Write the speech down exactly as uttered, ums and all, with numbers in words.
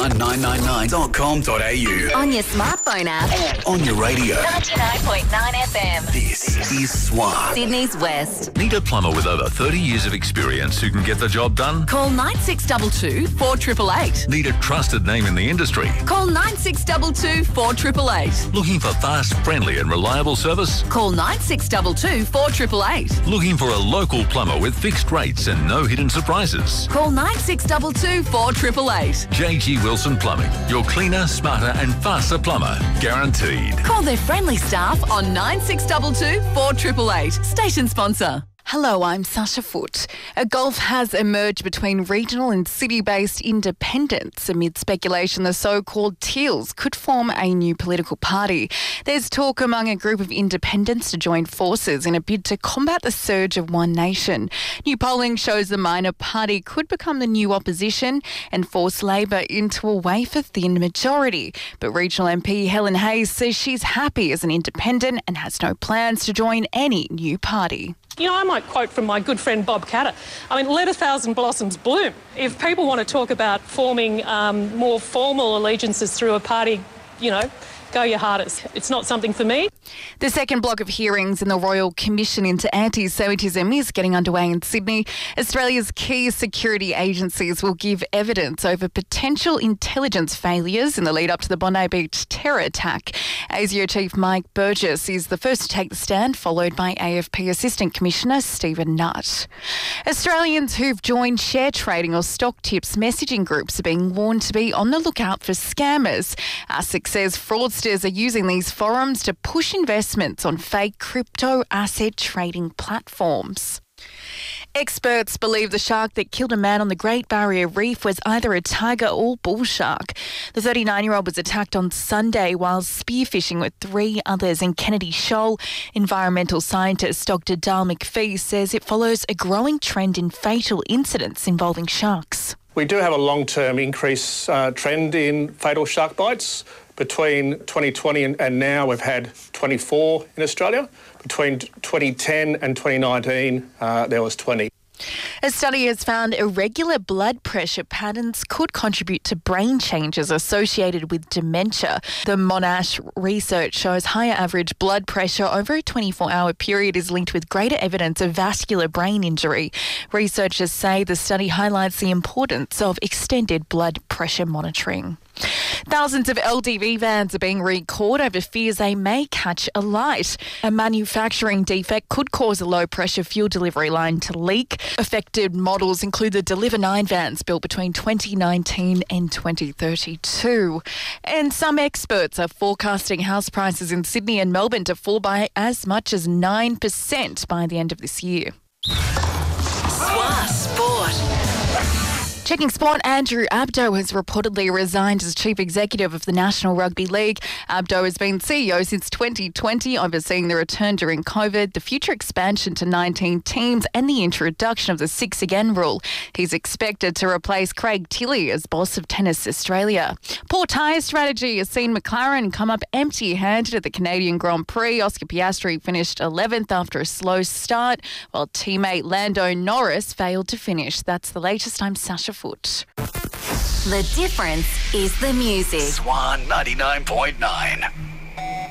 swan nine nine nine dot com dot a u. On your smartphone app. On your radio. ninety-nine point nine F M. This is Swan. Sydney's West. Need a plumber with over thirty years of experience who can get the job done? Call nine six two two, four eight eight eight. Need a trusted name in the industry? Call nine six two two, four eight eight eight. Looking for fast, friendly and reliable service? Call nine six two two, four eight eight eight. Looking for a local plumber with fixed rates and no hidden surprises? Call nine six two two, four eight eight eight. J G Wilson Plumbing, your cleaner, smarter and faster plumber. Guaranteed. Call their friendly staff on nine six two two, four eight eight eight. Station sponsor. Hello, I'm Sasha Foote. A gulf has emerged between regional and city-based independents amid speculation the so-called Teals could form a new political party. There's talk among a group of independents to join forces in a bid to combat the surge of One Nation. New polling shows the minor party could become the new opposition and force Labor into a wafer-thin majority. But regional M P Helen Hayes says she's happy as an independent and has no plans to join any new party. You know, I might quote from my good friend Bob Catter. I mean, let a thousand blossoms bloom. If people want to talk about forming um, more formal allegiances through a party, you know, go your hardest. It's not something for me. The second block of hearings in the Royal Commission into Anti-Semitism is getting underway in Sydney. Australia's key security agencies will give evidence over potential intelligence failures in the lead up to the Bondi Beach terror attack. ASIO Chief Mike Burgess is the first to take the stand, followed by A F P Assistant Commissioner Stephen Nutt. Australians who've joined share trading or stock tips messaging groups are being warned to be on the lookout for scammers. ASIC says fraudsters are using these forums to push investments on fake crypto asset trading platforms. Experts believe the shark that killed a man on the Great Barrier Reef was either a tiger or bull shark. The thirty-nine-year-old was attacked on Sunday while spearfishing with three others in Kennedy Shoal. Environmental scientist Doctor Dal McPhee says it follows a growing trend in fatal incidents involving sharks. We do have a long-term increase uh, trend in fatal shark bites. Between twenty twenty and, and now, we've had twenty-four in Australia. Between twenty ten and twenty nineteen, uh, there was twenty. A study has found irregular blood pressure patterns could contribute to brain changes associated with dementia. The Monash research shows higher average blood pressure over a twenty-four hour period is linked with greater evidence of vascular brain injury. Researchers say the study highlights the importance of extended blood pressure monitoring. Thousands of L D V vans are being recalled over fears they may catch alight. A manufacturing defect could cause a low-pressure fuel delivery line to leak. Affected models include the Deliver nine vans built between twenty nineteen and twenty thirty-two. And some experts are forecasting house prices in Sydney and Melbourne to fall by as much as nine percent by the end of this year. Swan Sport. Checking sport, Andrew Abdo has reportedly resigned as Chief Executive of the National Rugby League. Abdo has been C E O since twenty twenty, overseeing the return during COVID, the future expansion to nineteen teams and the introduction of the six again rule. He's expected to replace Craig Tilley as boss of Tennis Australia. Poor tyre strategy has seen McLaren come up empty-handed at the Canadian Grand Prix. Oscar Piastri finished eleventh after a slow start, while teammate Lando Norris failed to finish. That's the latest. I'm Sasha Foote. The difference is the music. Swan ninety-nine point nine.